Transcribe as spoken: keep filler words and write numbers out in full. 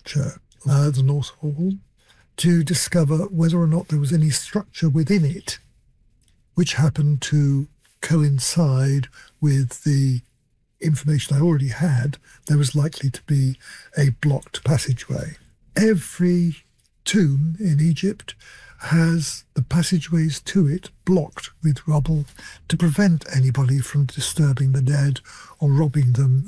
structure, uh, the North Hall, to discover whether or not there was any structure within it which happened to coincide with the information I already had. There was likely to be a blocked passageway. Every tomb in Egypt has the passageways to it blocked with rubble to prevent anybody from disturbing the dead or robbing them